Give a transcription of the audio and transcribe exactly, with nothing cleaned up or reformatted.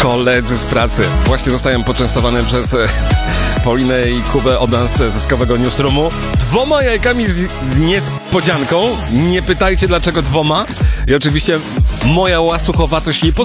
Koledzy z pracy. Właśnie zostałem poczęstowany przez e, Paulinę i Kubę od nas ze Skowego Newsroomu dwoma jajkami z, z niespodzianką. Nie pytajcie dlaczego dwoma. I oczywiście moja łasuchowatość nie pozwala